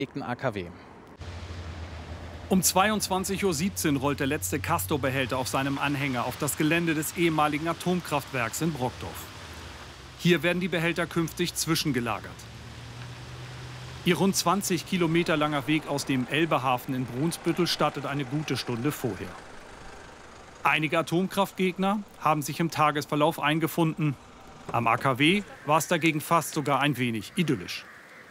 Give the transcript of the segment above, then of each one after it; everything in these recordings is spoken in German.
AKW. Um 22:17 Uhr rollt der letzte Castor-Behälter auf seinem Anhänger auf das Gelände des ehemaligen Atomkraftwerks in Brockdorf. Hier werden die Behälter künftig zwischengelagert. Ihr rund 20 Kilometer langer Weg aus dem Elbehafen in Brunsbüttel startet eine gute Stunde vorher. Einige Atomkraftgegner haben sich im Tagesverlauf eingefunden. Am AKW war es dagegen fast sogar ein wenig idyllisch.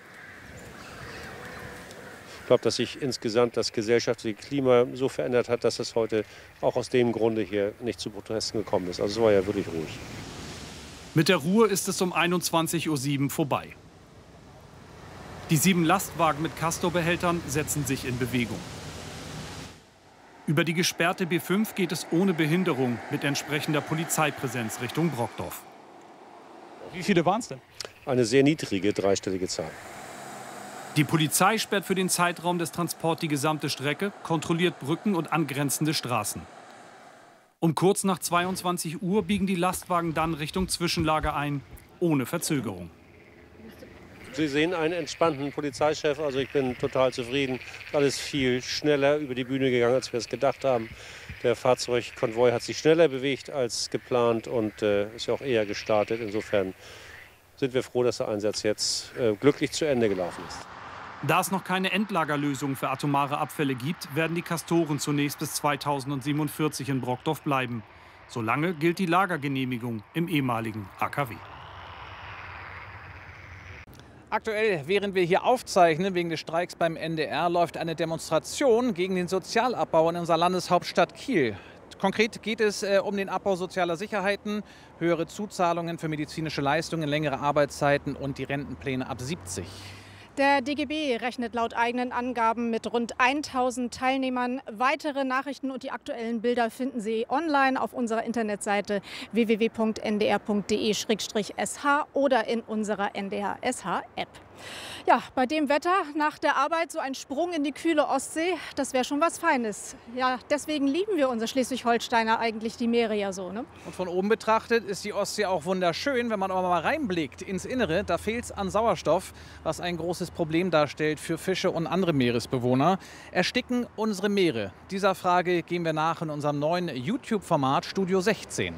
Ich glaube, dass sich insgesamt das gesellschaftliche Klima so verändert hat, dass es heute auch aus dem Grunde hier nicht zu Protesten gekommen ist. Also es war ja wirklich ruhig. Mit der Ruhe ist es um 21:07 Uhr vorbei. Die 7 Lastwagen mit Castor-Behältern setzen sich in Bewegung. Über die gesperrte B5 geht es ohne Behinderung mit entsprechender Polizeipräsenz Richtung Brockdorf. Wie viele waren es denn? Eine sehr niedrige dreistellige Zahl. Die Polizei sperrt für den Zeitraum des Transports die gesamte Strecke, kontrolliert Brücken und angrenzende Straßen. Um kurz nach 22 Uhr biegen die Lastwagen dann Richtung Zwischenlager ein, ohne Verzögerung. Sie sehen einen entspannten Polizeichef, also ich bin total zufrieden. Alles viel schneller über die Bühne gegangen, als wir es gedacht haben. Der Fahrzeugkonvoi hat sich schneller bewegt als geplant und ist ja auch eher gestartet. Insofern sind wir froh, dass der Einsatz jetzt glücklich zu Ende gelaufen ist. Da es noch keine Endlagerlösung für atomare Abfälle gibt, werden die Castoren zunächst bis 2047 in Brockdorf bleiben. Solange gilt die Lagergenehmigung im ehemaligen AKW. Aktuell, während wir hier aufzeichnen, wegen des Streiks beim NDR, läuft eine Demonstration gegen den Sozialabbau in unserer Landeshauptstadt Kiel. Konkret geht es um den Abbau sozialer Sicherheiten, höhere Zuzahlungen für medizinische Leistungen, längere Arbeitszeiten und die Rentenpläne ab 70. Der DGB rechnet laut eigenen Angaben mit rund 1000 Teilnehmern. Weitere Nachrichten und die aktuellen Bilder finden Sie online auf unserer Internetseite www.ndr.de/sh oder in unserer NDR-SH-App. Ja, bei dem Wetter nach der Arbeit so ein Sprung in die kühle Ostsee, das wäre schon was Feines. Ja, deswegen lieben wir unser Schleswig-Holsteiner eigentlich die Meere ja so, ne? Und von oben betrachtet ist die Ostsee auch wunderschön. Wenn man aber mal reinblickt ins Innere, da fehlt es an Sauerstoff, was ein großes Problem darstellt für Fische und andere Meeresbewohner. Ersticken unsere Meere? Dieser Frage gehen wir nach in unserem neuen YouTube-Format Studio 16.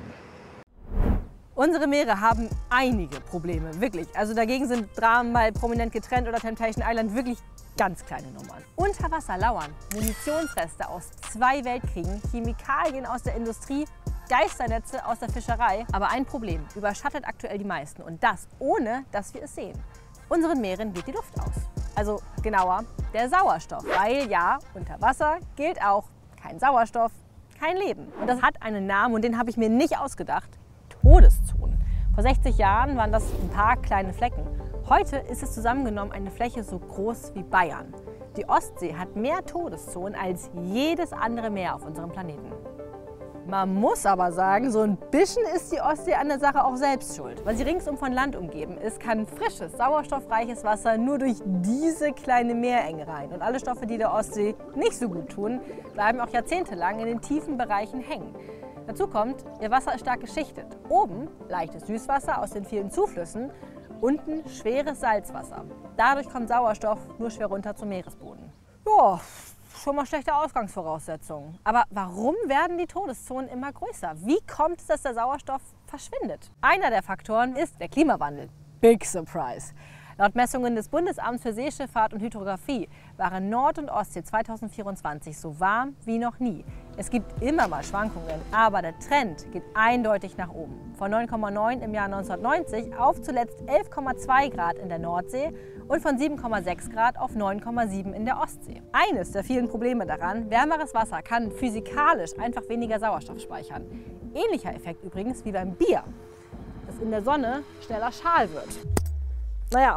Unsere Meere haben einige Probleme, wirklich. Also dagegen sind Dramen mal prominent getrennt oder Temptation Island wirklich ganz kleine Nummern. Unter Wasser lauern Munitionsreste aus 2 Weltkriegen, Chemikalien aus der Industrie, Geisternetze aus der Fischerei. Aber ein Problem überschattet aktuell die meisten und das ohne, dass wir es sehen. Unseren Meeren geht die Luft aus. Also genauer, der Sauerstoff. Weil ja, unter Wasser gilt auch kein Sauerstoff, kein Leben. Und das hat einen Namen und den habe ich mir nicht ausgedacht. Todeszonen. Vor 60 Jahren waren das ein paar kleine Flecken. Heute ist es zusammengenommen eine Fläche so groß wie Bayern. Die Ostsee hat mehr Todeszonen als jedes andere Meer auf unserem Planeten. Man muss aber sagen, so ein bisschen ist die Ostsee an der Sache auch selbst schuld. Weil sie ringsum von Land umgeben ist, kann frisches, sauerstoffreiches Wasser nur durch diese kleine Meerenge rein. Und alle Stoffe, die der Ostsee nicht so gut tun, bleiben auch jahrzehntelang in den tiefen Bereichen hängen. Dazu kommt, ihr Wasser ist stark geschichtet. Oben leichtes Süßwasser aus den vielen Zuflüssen, unten schweres Salzwasser. Dadurch kommt Sauerstoff nur schwer runter zum Meeresboden. Ja, schon mal schlechte Ausgangsvoraussetzungen. Aber warum werden die Todeszonen immer größer? Wie kommt es, dass der Sauerstoff verschwindet? Einer der Faktoren ist der Klimawandel. Big Surprise! Laut Messungen des Bundesamts für Seeschifffahrt und Hydrographie waren Nord- und Ostsee 2024 so warm wie noch nie. Es gibt immer mal Schwankungen, aber der Trend geht eindeutig nach oben. Von 9,9 im Jahr 1990 auf zuletzt 11,2 Grad in der Nordsee und von 7,6 Grad auf 9,7 in der Ostsee. Eines der vielen Probleme daran, wärmeres Wasser kann physikalisch einfach weniger Sauerstoff speichern. Ähnlicher Effekt übrigens wie beim Bier, das in der Sonne schneller schal wird. Naja,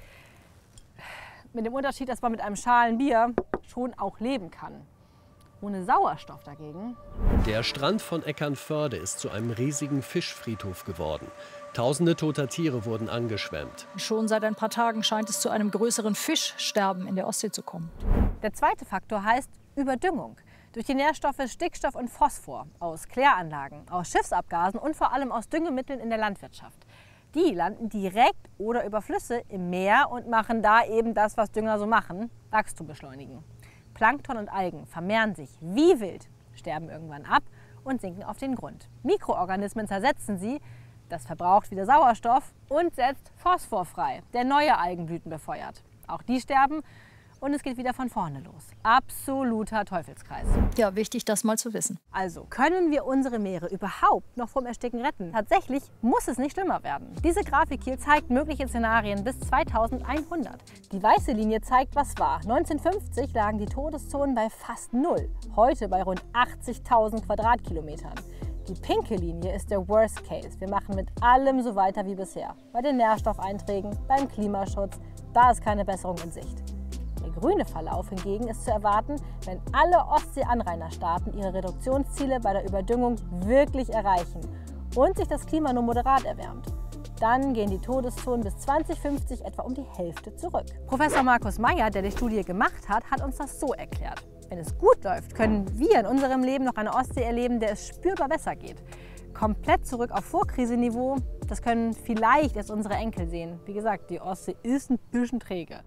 mit dem Unterschied, dass man mit einem schalen Bier schon auch leben kann. Ohne Sauerstoff dagegen. Der Strand von Eckernförde ist zu einem riesigen Fischfriedhof geworden. Tausende toter Tiere wurden angeschwemmt. Schon seit ein paar Tagen scheint es zu einem größeren Fischsterben in der Ostsee zu kommen. Der zweite Faktor heißt Überdüngung. Durch die Nährstoffe Stickstoff und Phosphor aus Kläranlagen, aus Schiffsabgasen und vor allem aus Düngemitteln in der Landwirtschaft. Die landen direkt oder über Flüsse im Meer und machen da eben das, was Dünger so machen, Wachstum beschleunigen. Plankton und Algen vermehren sich wie wild, sterben irgendwann ab und sinken auf den Grund. Mikroorganismen zersetzen sie, das verbraucht wieder Sauerstoff und setzt Phosphor frei, der neue Algenblüten befeuert. Auch die sterben und es geht wieder von vorne los. Absoluter Teufelskreis. Ja, wichtig, das mal zu wissen. Also, können wir unsere Meere überhaupt noch vom Ersticken retten? Tatsächlich muss es nicht schlimmer werden. Diese Grafik hier zeigt mögliche Szenarien bis 2100. Die weiße Linie zeigt, was war. 1950 lagen die Todeszonen bei fast 0, heute bei rund 80.000 Quadratkilometern. Die pinke Linie ist der Worst Case. Wir machen mit allem so weiter wie bisher. Bei den Nährstoffeinträgen, beim Klimaschutz, da ist keine Besserung in Sicht. Der grüne Verlauf hingegen ist zu erwarten, wenn alle Ostsee-Anrainerstaaten ihre Reduktionsziele bei der Überdüngung wirklich erreichen und sich das Klima nur moderat erwärmt. Dann gehen die Todeszonen bis 2050 etwa um die Hälfte zurück. Professor Markus Meyer, der die Studie gemacht hat, hat uns das so erklärt. Wenn es gut läuft, können wir in unserem Leben noch eine Ostsee erleben, der es spürbar besser geht. Komplett zurück auf Vorkriseniveau, das können vielleicht erst unsere Enkel sehen. Wie gesagt, die Ostsee ist ein bisschen träge.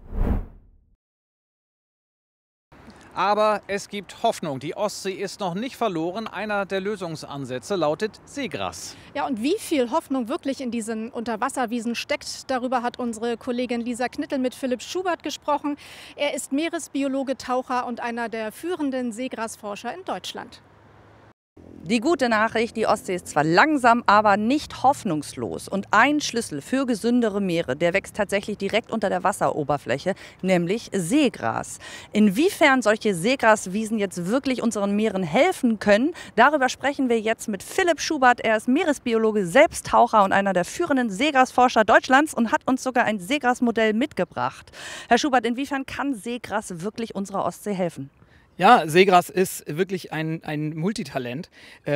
Aber es gibt Hoffnung. Die Ostsee ist noch nicht verloren. Einer der Lösungsansätze lautet Seegras. Ja, und wie viel Hoffnung wirklich in diesen Unterwasserwiesen steckt, darüber hat unsere Kollegin Lisa Knittel mit Philipp Schubert gesprochen. Er ist Meeresbiologe, Taucher und einer der führenden Seegrasforscher in Deutschland. Die gute Nachricht, die Ostsee ist zwar langsam, aber nicht hoffnungslos. Und ein Schlüssel für gesündere Meere, der wächst tatsächlich direkt unter der Wasseroberfläche, nämlich Seegras. Inwiefern solche Seegraswiesen jetzt wirklich unseren Meeren helfen können, darüber sprechen wir jetzt mit Philipp Schubert. Er ist Meeresbiologe, selbst Taucher und einer der führenden Seegrasforscher Deutschlands und hat uns sogar ein Seegrasmodell mitgebracht. Herr Schubert, inwiefern kann Seegras wirklich unserer Ostsee helfen? Ja, Seegras ist wirklich ein Multitalent.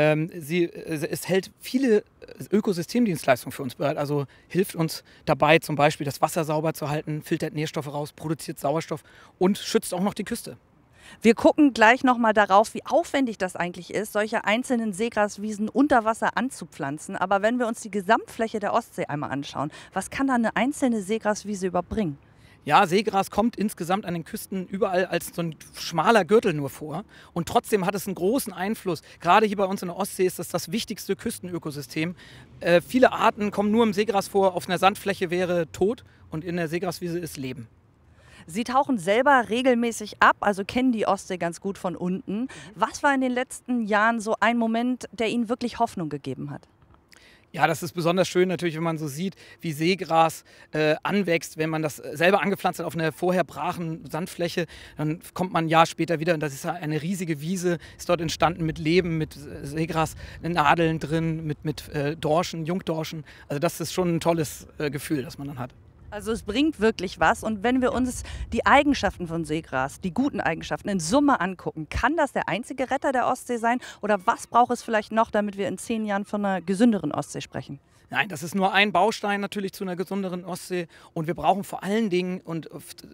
Es hält viele Ökosystemdienstleistungen für uns bereit. Also hilft uns dabei, zum Beispiel das Wasser sauber zu halten, filtert Nährstoffe raus, produziert Sauerstoff und schützt auch noch die Küste. Wir gucken gleich noch mal darauf, wie aufwendig das eigentlich ist, solche einzelnen Seegraswiesen unter Wasser anzupflanzen. Aber wenn wir uns die Gesamtfläche der Ostsee einmal anschauen, was kann da eine einzelne Seegraswiese überbringen? Ja, Seegras kommt insgesamt an den Küsten überall als so ein schmaler Gürtel nur vor. Und trotzdem hat es einen großen Einfluss. Gerade hier bei uns in der Ostsee ist das wichtigste Küstenökosystem. Viele Arten kommen nur im Seegras vor. Auf einer Sandfläche wäre tot und in der Seegraswiese ist Leben. Sie tauchen selber regelmäßig ab, also kennen die Ostsee ganz gut von unten. Was war in den letzten Jahren so ein Moment, der Ihnen wirklich Hoffnung gegeben hat? Ja, das ist besonders schön natürlich, wenn man so sieht, wie Seegras anwächst. Wenn man das selber angepflanzt hat auf einer vorher brachen Sandfläche, dann kommt man ein Jahr später wieder und das ist eine riesige Wiese, ist dort entstanden mit Leben, mit Seegras, Nadeln drin, mit Dorschen, Jungdorschen. Also das ist schon ein tolles Gefühl, das man dann hat. Also es bringt wirklich was und wenn wir uns die Eigenschaften von Seegras, die guten Eigenschaften in Summe angucken, kann das der einzige Retter der Ostsee sein oder was braucht es vielleicht noch, damit wir in 10 Jahren von einer gesünderen Ostsee sprechen? Nein, das ist nur ein Baustein natürlich zu einer gesünderen Ostsee und wir brauchen vor allen Dingen und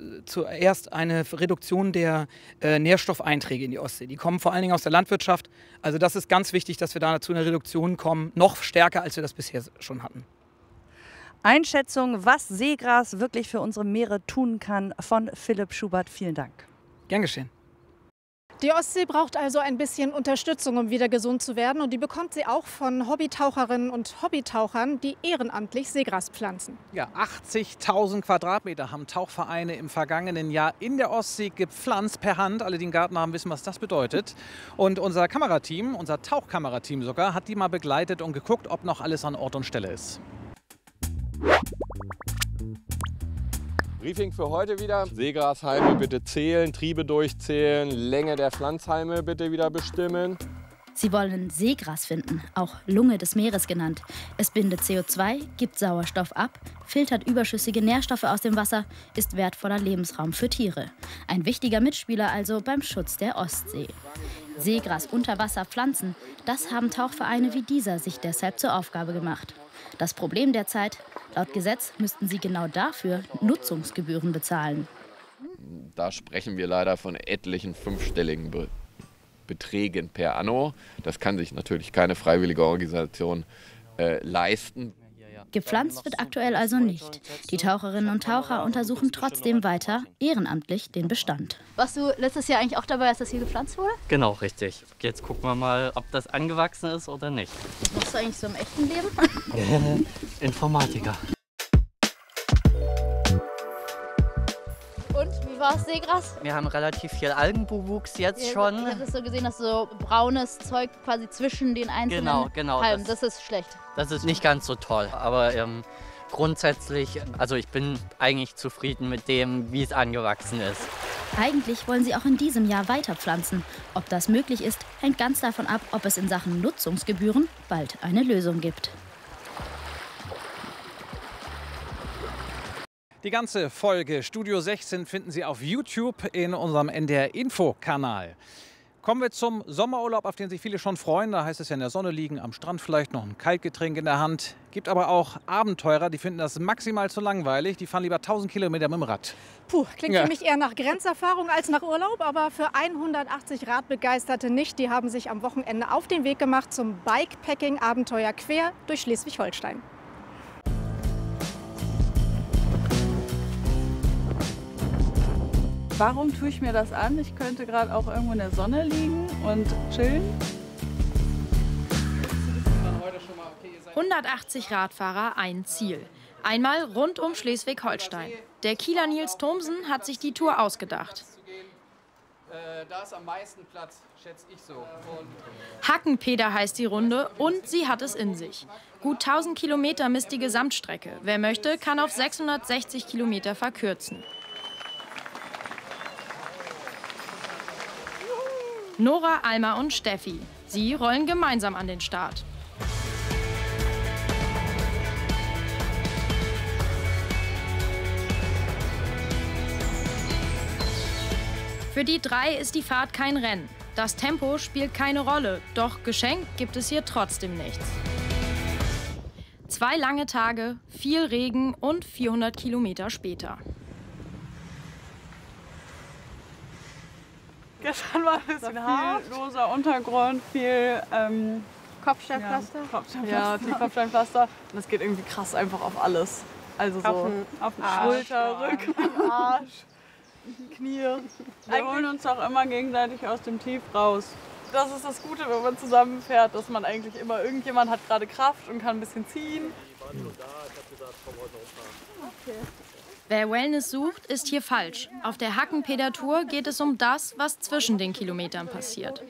zuerst eine Reduktion der Nährstoffeinträge in die Ostsee. Die kommen vor allen Dingen aus der Landwirtschaft, also das ist ganz wichtig, dass wir da zu einer Reduktion kommen, noch stärker als wir das bisher schon hatten. Einschätzung, was Seegras wirklich für unsere Meere tun kann, von Philipp Schubert. Vielen Dank. Gern geschehen. Die Ostsee braucht also ein bisschen Unterstützung, um wieder gesund zu werden. Und die bekommt sie auch von Hobbytaucherinnen und Hobbytauchern, die ehrenamtlich Seegras pflanzen. Ja, 80.000 Quadratmeter haben Tauchvereine im vergangenen Jahr in der Ostsee gepflanzt per Hand. Alle, die einen Garten haben, wissen, was das bedeutet. Und unser Kamerateam, unser Tauchkamerateam sogar, hat die mal begleitet und geguckt, ob noch alles an Ort und Stelle ist. Briefing für heute wieder. Seegrashalme bitte zählen, Triebe durchzählen, Länge der Pflanzhalme bitte wieder bestimmen. Sie wollen Seegras finden, auch Lunge des Meeres genannt. Es bindet CO2, gibt Sauerstoff ab, filtert überschüssige Nährstoffe aus dem Wasser, ist wertvoller Lebensraum für Tiere. Ein wichtiger Mitspieler also beim Schutz der Ostsee. Seegras unter Wasser pflanzen, das haben Tauchvereine wie dieser sich deshalb zur Aufgabe gemacht. Das Problem derzeit, laut Gesetz müssten sie genau dafür Nutzungsgebühren bezahlen. Da sprechen wir leider von etlichen 5-stelligen Beträgen per Anno. Das kann sich natürlich keine freiwillige Organisation leisten. Gepflanzt wird aktuell also nicht. Die Taucherinnen und Taucher untersuchen trotzdem weiter ehrenamtlich den Bestand. Warst du letztes Jahr eigentlich auch dabei, als das hier gepflanzt wurde? Genau, richtig. Jetzt gucken wir mal, ob das angewachsen ist oder nicht. Was machst du eigentlich so im echten Leben? Informatiker. Und, wie war es, Seegras? Wir haben relativ viel Algenbewuchs jetzt schon. Ich habe es so gesehen, dass so braunes Zeug quasi zwischen den einzelnen Halmen. Das ist schlecht. Das ist nicht ganz so toll, aber grundsätzlich, also ich bin eigentlich zufrieden mit dem, wie es angewachsen ist. Eigentlich wollen sie auch in diesem Jahr weiter pflanzen. Ob das möglich ist, hängt ganz davon ab, ob es in Sachen Nutzungsgebühren bald eine Lösung gibt. Die ganze Folge Studio 16 finden Sie auf YouTube in unserem NDR-Info-Kanal. Kommen wir zum Sommerurlaub, auf den sich viele schon freuen. Da heißt es ja in der Sonne liegen, am Strand vielleicht noch ein Kaltgetränk in der Hand. Gibt aber auch Abenteurer, die finden das maximal zu langweilig. Die fahren lieber 1000 Kilometer mit dem Rad. Puh, klingt für mich eher nach Grenzerfahrung als nach Urlaub. Aber für 180 Radbegeisterte nicht. Die haben sich am Wochenende auf den Weg gemacht zum Bikepacking-Abenteuer quer durch Schleswig-Holstein. Warum tue ich mir das an? Ich könnte gerade auch irgendwo in der Sonne liegen und chillen. 180 Radfahrer, ein Ziel. Einmal rund um Schleswig-Holstein. Der Kieler Nils Thomsen hat sich die Tour ausgedacht. Da ist am meisten Platz, schätze ich so. Hackenpeder heißt die Runde und sie hat es in sich. Gut 1000 Kilometer misst die Gesamtstrecke. Wer möchte, kann auf 660 Kilometer verkürzen. Nora, Alma und Steffi. Sie rollen gemeinsam an den Start. Für die drei ist die Fahrt kein Rennen. Das Tempo spielt keine Rolle, doch geschenkt gibt es hier trotzdem nichts. 2 lange Tage, viel Regen und 400 Kilometer später. Gestern war ein bisschen viel loser Untergrund, viel Kopfsteinpflaster? Ja, viel Kopfsteinpflaster. Und es geht irgendwie krass einfach auf alles. Also so auf den Schulter, Rücken, Arsch, Knie. Wir holen uns auch immer gegenseitig aus dem Tief raus. Das ist das Gute, wenn man zusammenfährt, dass man eigentlich immer, irgendjemand hat gerade Kraft und kann ein bisschen ziehen. Okay. Wer Wellness sucht, ist hier falsch. Auf der Hackenpeder-Tour geht es um das, was zwischen den Kilometern passiert.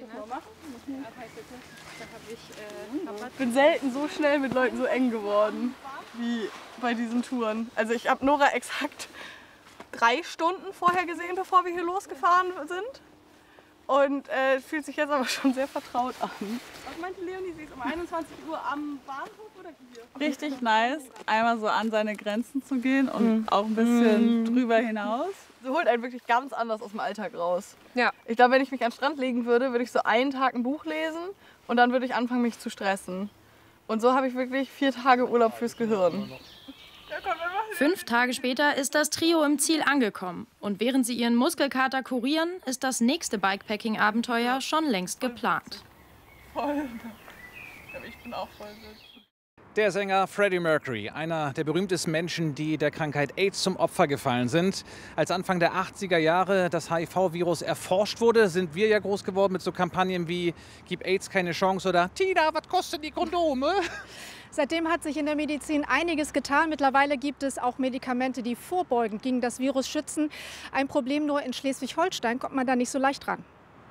Ich bin selten so schnell mit Leuten so eng geworden wie bei diesen Touren. Also ich habe Nora exakt 3 Stunden vorher gesehen, bevor wir hier losgefahren sind. Und fühlt sich jetzt aber schon sehr vertraut an. Was meinte Leonie, sie ist um 21 Uhr am Bahnhof oder hier? Richtig nice, einmal so an seine Grenzen zu gehen und auch ein bisschen drüber hinaus. Sie holt einen wirklich ganz anders aus dem Alltag raus. Ja. Ich glaube, wenn ich mich an den Strand legen würde, würde ich so einen Tag ein Buch lesen und dann würde ich anfangen, mich zu stressen. Und so habe ich wirklich 4 Tage Urlaub fürs Gehirn. 5 Tage später ist das Trio im Ziel angekommen. Und während sie ihren Muskelkater kurieren, ist das nächste Bikepacking-Abenteuer schon längst geplant. Voll. Ich bin auch voll. Der Sänger Freddie Mercury, einer der berühmtesten Menschen, die der Krankheit AIDS zum Opfer gefallen sind. Als Anfang der 80er Jahre das HIV-Virus erforscht wurde, sind wir ja groß geworden mit so Kampagnen wie "Gib AIDS keine Chance" oder "Tina, was kosten die Kondome?" Seitdem hat sich in der Medizin einiges getan. Mittlerweile gibt es auch Medikamente, die vorbeugend gegen das Virus schützen. Ein Problem nur: in Schleswig-Holstein kommt man da nicht so leicht ran.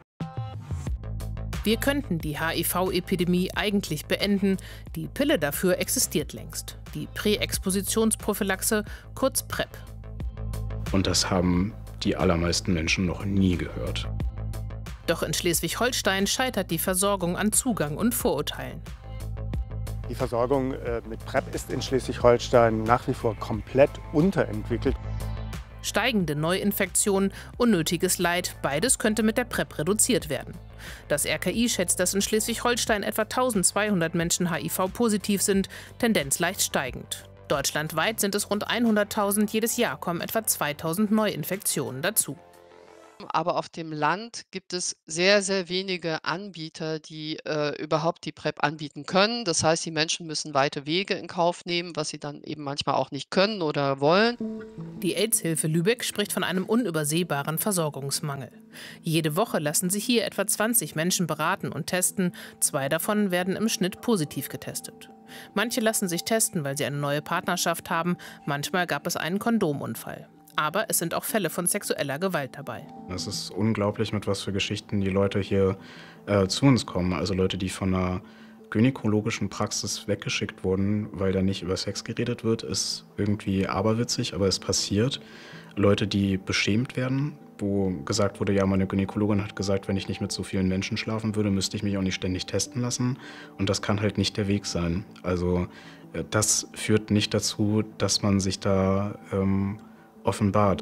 Wir könnten die HIV-Epidemie eigentlich beenden. Die Pille dafür existiert längst. Die Präexpositionsprophylaxe, kurz PrEP. Und das haben die allermeisten Menschen noch nie gehört. Doch in Schleswig-Holstein scheitert die Versorgung an Zugang und Vorurteilen. Die Versorgung mit PrEP ist in Schleswig-Holstein nach wie vor komplett unterentwickelt. Steigende Neuinfektionen, unnötiges Leid, beides könnte mit der PrEP reduziert werden. Das RKI schätzt, dass in Schleswig-Holstein etwa 1200 Menschen HIV-positiv sind, Tendenz leicht steigend. Deutschlandweit sind es rund 100.000, jedes Jahr kommen etwa 2000 Neuinfektionen dazu. Aber auf dem Land gibt es sehr, sehr wenige Anbieter, die überhaupt die PrEP anbieten können. Das heißt, die Menschen müssen weite Wege in Kauf nehmen, was sie dann eben manchmal auch nicht können oder wollen. Die AIDS-Hilfe Lübeck spricht von einem unübersehbaren Versorgungsmangel. Jede Woche lassen sich hier etwa 20 Menschen beraten und testen. 2 davon werden im Schnitt positiv getestet. Manche lassen sich testen, weil sie eine neue Partnerschaft haben. Manchmal gab es einen Kondomunfall. Aber es sind auch Fälle von sexueller Gewalt dabei. Es ist unglaublich, mit was für Geschichten die Leute hier zu uns kommen. Also Leute, die von einer gynäkologischen Praxis weggeschickt wurden, weil da nicht über Sex geredet wird, ist irgendwie aberwitzig, aber es passiert. Leute, die beschämt werden, wo gesagt wurde, ja, meine Gynäkologin hat gesagt, wenn ich nicht mit so vielen Menschen schlafen würde, müsste ich mich auch nicht ständig testen lassen. Und das kann halt nicht der Weg sein. Also das führt nicht dazu, dass man sich da offenbart.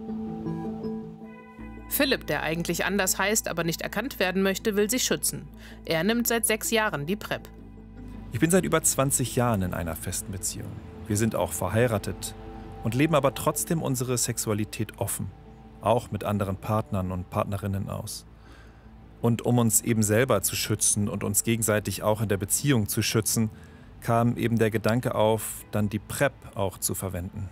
Philipp, der eigentlich anders heißt, aber nicht erkannt werden möchte, will sich schützen. Er nimmt seit 6 Jahren die PrEP. Ich bin seit über 20 Jahren in einer festen Beziehung. Wir sind auch verheiratet und leben aber trotzdem unsere Sexualität offen, auch mit anderen Partnern und Partnerinnen aus. Und um uns eben selber zu schützen und uns gegenseitig auch in der Beziehung zu schützen, kam eben der Gedanke auf, dann die PrEP auch zu verwenden.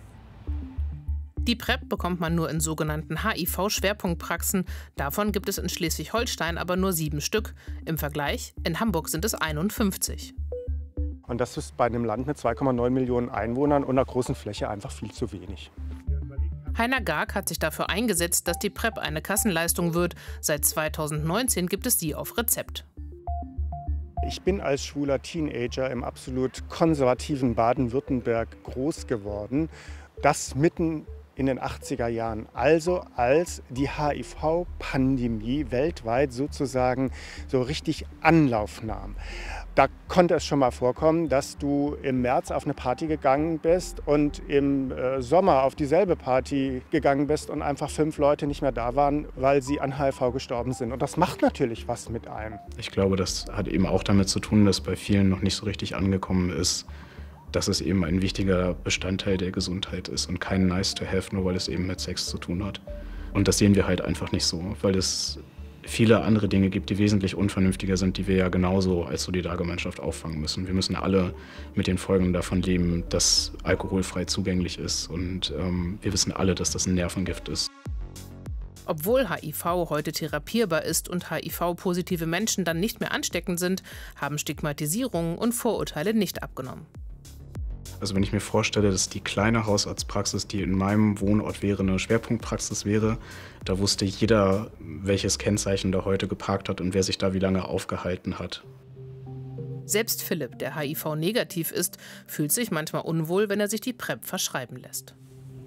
Die PrEP bekommt man nur in sogenannten HIV-Schwerpunktpraxen. Davon gibt es in Schleswig-Holstein aber nur 7 Stück. Im Vergleich, in Hamburg sind es 51. Und das ist bei einem Land mit 2,9 Millionen Einwohnern und einer großen Fläche einfach viel zu wenig. Heiner Garg hat sich dafür eingesetzt, dass die PrEP eine Kassenleistung wird. Seit 2019 gibt es sie auf Rezept. Ich bin als schwuler Teenager im absolut konservativen Baden-Württemberg groß geworden. Das mitten in den 80er Jahren, also als die HIV-Pandemie weltweit sozusagen so richtig Anlauf nahm. Da konnte es schon mal vorkommen, dass du im März auf eine Party gegangen bist und im Sommer auf dieselbe Party gegangen bist und einfach 5 Leute nicht mehr da waren, weil sie an HIV gestorben sind. Und das macht natürlich was mit einem. Ich glaube, das hat eben auch damit zu tun, dass bei vielen noch nicht so richtig angekommen ist, dass es eben ein wichtiger Bestandteil der Gesundheit ist und kein nice to have, nur weil es eben mit Sex zu tun hat. Und das sehen wir halt einfach nicht so, weil es viele andere Dinge gibt, die wesentlich unvernünftiger sind, die wir ja genauso als Solidargemeinschaft auffangen müssen. Wir müssen alle mit den Folgen davon leben, dass alkoholfrei zugänglich ist und wir wissen alle, dass das ein Nervengift ist. Obwohl HIV heute therapierbar ist und HIV-positive Menschen dann nicht mehr ansteckend sind, haben Stigmatisierungen und Vorurteile nicht abgenommen. Also wenn ich mir vorstelle, dass die kleine Hausarztpraxis, die in meinem Wohnort wäre, eine Schwerpunktpraxis wäre, da wusste jeder, welches Kennzeichen da heute geparkt hat und wer sich da wie lange aufgehalten hat. Selbst Philipp, der HIV-negativ ist, fühlt sich manchmal unwohl, wenn er sich die PrEP verschreiben lässt.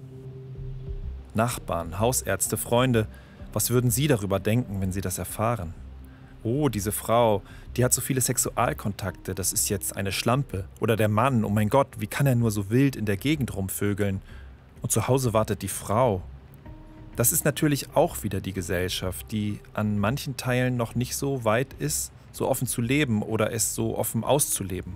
Nachbarn, Hausärzte, Freunde, was würden Sie darüber denken, wenn Sie das erfahren? Oh, diese Frau, die hat so viele Sexualkontakte, das ist jetzt eine Schlampe. Oder der Mann, oh mein Gott, wie kann er nur so wild in der Gegend rumvögeln? Und zu Hause wartet die Frau. Das ist natürlich auch wieder die Gesellschaft, die an manchen Teilen noch nicht so weit ist, so offen zu leben oder es so offen auszuleben.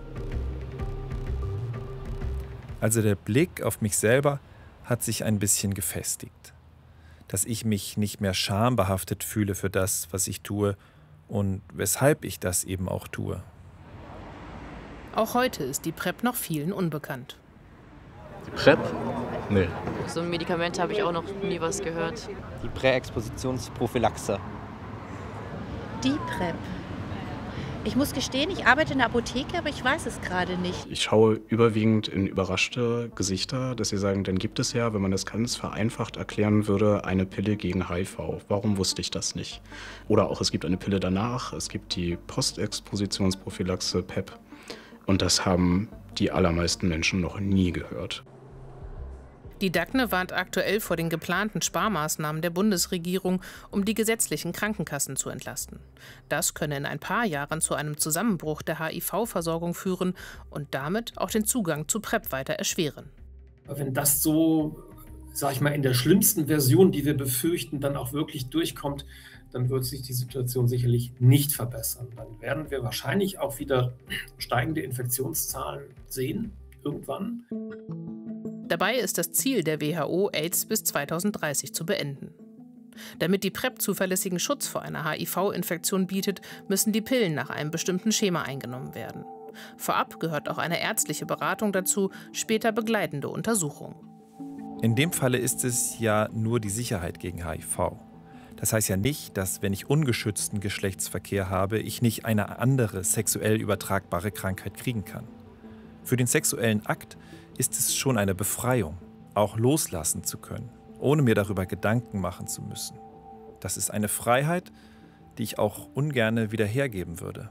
Also der Blick auf mich selber hat sich ein bisschen gefestigt. Dass ich mich nicht mehr schambehaftet fühle für das, was ich tue und weshalb ich das eben auch tue. Auch heute ist die PrEP noch vielen unbekannt. Die PrEP? Nee. So ein Medikament habe ich auch noch nie was gehört. Die Präexpositionsprophylaxe. Die PrEP. Ich muss gestehen, ich arbeite in der Apotheke, aber ich weiß es gerade nicht. Ich schaue überwiegend in überraschte Gesichter, dass sie sagen, dann gibt es ja, wenn man das ganz vereinfacht erklären würde, eine Pille gegen HIV. Warum wusste ich das nicht? Oder auch, es gibt eine Pille danach, es gibt die Postexpositionsprophylaxe, PEP. Und das haben die allermeisten Menschen noch nie gehört. Die DAGNE warnt aktuell vor den geplanten Sparmaßnahmen der Bundesregierung, um die gesetzlichen Krankenkassen zu entlasten. Das könne in ein paar Jahren zu einem Zusammenbruch der HIV-Versorgung führen und damit auch den Zugang zu PrEP weiter erschweren. Wenn das so, sag ich mal, in der schlimmsten Version, die wir befürchten, dann auch wirklich durchkommt, dann wird sich die Situation sicherlich nicht verbessern. Dann werden wir wahrscheinlich auch wieder steigende Infektionszahlen sehen, irgendwann. Dabei ist das Ziel der WHO, AIDS bis 2030 zu beenden. Damit die PrEP zuverlässigen Schutz vor einer HIV-Infektion bietet, müssen die Pillen nach einem bestimmten Schema eingenommen werden. Vorab gehört auch eine ärztliche Beratung dazu, später begleitende Untersuchungen. In dem Falle ist es ja nur die Sicherheit gegen HIV. Das heißt ja nicht, dass, wenn ich ungeschützten Geschlechtsverkehr habe, ich nicht eine andere sexuell übertragbare Krankheit kriegen kann. Für den sexuellen Akt ist es schon eine Befreiung, auch loslassen zu können, ohne mir darüber Gedanken machen zu müssen. Das ist eine Freiheit, die ich auch ungerne wieder hergeben würde.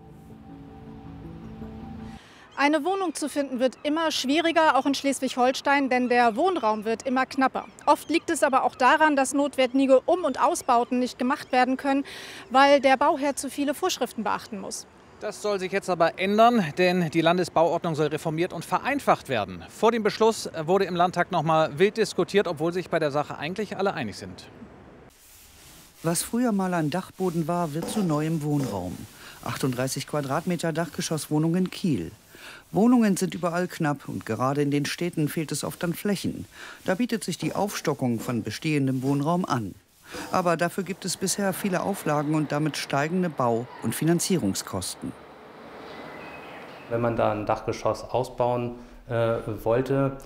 Eine Wohnung zu finden wird immer schwieriger, auch in Schleswig-Holstein, denn der Wohnraum wird immer knapper. Oft liegt es aber auch daran, dass notwendige Um- und Ausbauten nicht gemacht werden können, weil der Bauherr zu viele Vorschriften beachten muss. Das soll sich jetzt aber ändern, denn die Landesbauordnung soll reformiert und vereinfacht werden. Vor dem Beschluss wurde im Landtag noch mal wild diskutiert, obwohl sich bei der Sache eigentlich alle einig sind. Was früher mal ein Dachboden war, wird zu neuem Wohnraum. 38 Quadratmeter Dachgeschosswohnung in Kiel. Wohnungen sind überall knapp und gerade in den Städten fehlt es oft an Flächen. Da bietet sich die Aufstockung von bestehendem Wohnraum an. Aber dafür gibt es bisher viele Auflagen und damit steigende Bau- und Finanzierungskosten. Wenn man da ein Dachgeschoss ausbauen wollte,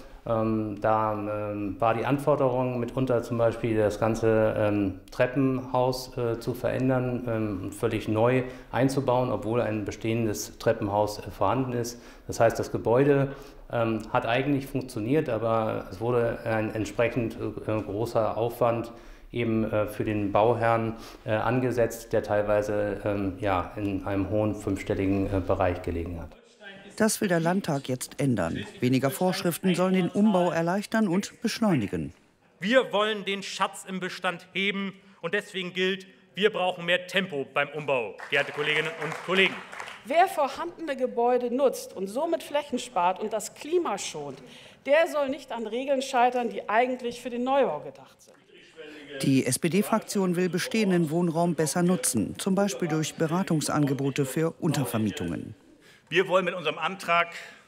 war die Anforderung mitunter zum Beispiel das ganze Treppenhaus zu verändern, völlig neu einzubauen, obwohl ein bestehendes Treppenhaus vorhanden ist. Das heißt, das Gebäude hat eigentlich funktioniert, aber es wurde ein entsprechend großer Aufwand eben für den Bauherrn angesetzt, der teilweise in einem hohen fünfstelligen Bereich gelegen hat. Das will der Landtag jetzt ändern. Weniger Vorschriften sollen den Umbau erleichtern und beschleunigen. Wir wollen den Schatz im Bestand heben und deswegen gilt, wir brauchen mehr Tempo beim Umbau, geehrte Kolleginnen und Kollegen. Wer vorhandene Gebäude nutzt und somit Flächen spart und das Klima schont, der soll nicht an Regeln scheitern, die eigentlich für den Neubau gedacht sind. Die SPD-Fraktion will bestehenden Wohnraum besser nutzen, zum Beispiel durch Beratungsangebote für Untervermietungen. Wir wollen mit unserem Antrag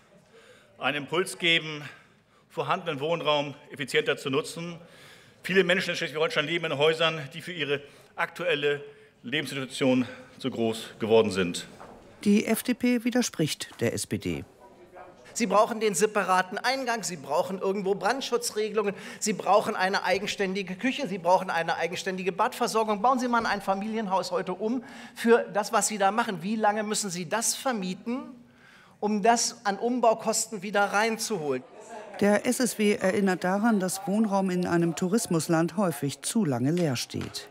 einen Impuls geben, vorhandenen Wohnraum effizienter zu nutzen. Viele Menschen in Schleswig-Holstein leben in Häusern, die für ihre aktuelle Lebenssituation zu groß geworden sind. Die FDP widerspricht der SPD. Sie brauchen den separaten Eingang, Sie brauchen irgendwo Brandschutzregelungen, Sie brauchen eine eigenständige Küche, Sie brauchen eine eigenständige Badversorgung. Bauen Sie mal ein Familienhaus heute um für das, was Sie da machen. Wie lange müssen Sie das vermieten, um das an Umbaukosten wieder reinzuholen? Der SSW erinnert daran, dass Wohnraum in einem Tourismusland häufig zu lange leer steht.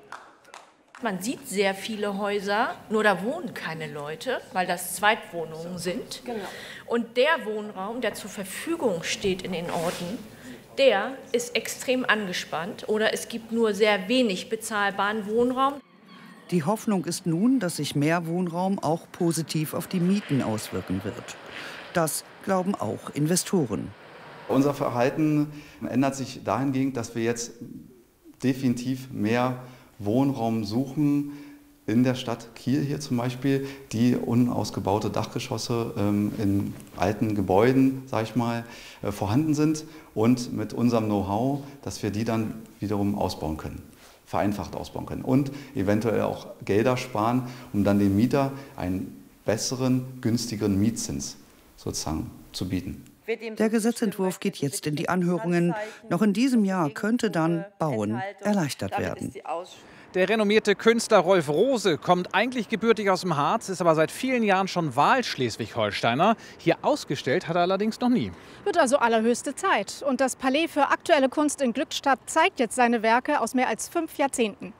Man sieht sehr viele Häuser, nur da wohnen keine Leute, weil das Zweitwohnungen sind. Genau. Und der Wohnraum, der zur Verfügung steht in den Orten, der ist extrem angespannt oder es gibt nur sehr wenig bezahlbaren Wohnraum. Die Hoffnung ist nun, dass sich mehr Wohnraum auch positiv auf die Mieten auswirken wird. Das glauben auch Investoren. Unser Verhalten ändert sich dahingehend, dass wir jetzt definitiv mehr Wohnraum suchen in der Stadt Kiel hier zum Beispiel, die unausgebaute Dachgeschosse in alten Gebäuden, sag ich mal, vorhanden sind und mit unserem Know-how, dass wir die dann wiederum ausbauen können, vereinfacht ausbauen können und eventuell auch Gelder sparen, um dann dem Mieter einen besseren, günstigeren Mietzins sozusagen zu bieten. Der Gesetzentwurf geht jetzt in die Anhörungen. Noch in diesem Jahr könnte dann Bauen erleichtert werden. Der renommierte Künstler Rolf Rose kommt eigentlich gebürtig aus dem Harz, ist aber seit vielen Jahren schon Wahlschleswig-Holsteiner. Hier ausgestellt hat er allerdings noch nie. Wird also allerhöchste Zeit. Und das Palais für aktuelle Kunst in Glückstadt zeigt jetzt seine Werke aus mehr als 5 Jahrzehnten.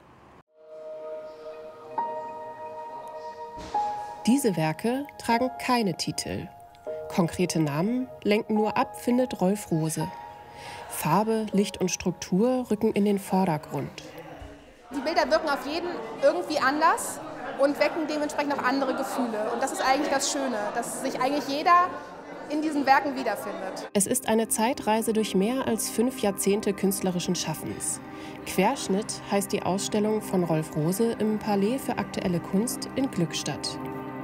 Diese Werke tragen keine Titel. Konkrete Namen lenken nur ab, findet Rolf Rose. Farbe, Licht und Struktur rücken in den Vordergrund. Die Bilder wirken auf jeden irgendwie anders und wecken dementsprechend auch andere Gefühle. Und das ist eigentlich das Schöne, dass sich eigentlich jeder in diesen Werken wiederfindet. Es ist eine Zeitreise durch mehr als 5 Jahrzehnte künstlerischen Schaffens. Querschnitt heißt die Ausstellung von Rolf Rose im Palais für aktuelle Kunst in Glückstadt.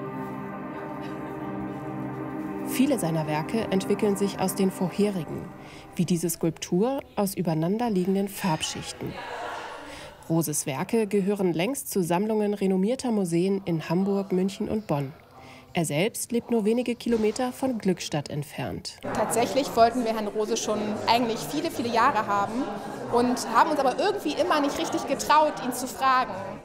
Viele seiner Werke entwickeln sich aus den vorherigen, wie diese Skulptur aus übereinanderliegenden Farbschichten. Roses Werke gehören längst zu Sammlungen renommierter Museen in Hamburg, München und Bonn. Er selbst lebt nur wenige Kilometer von Glückstadt entfernt. Tatsächlich wollten wir Herrn Rose schon eigentlich viele, viele Jahre haben und haben uns aber irgendwie immer nicht richtig getraut, ihn zu fragen.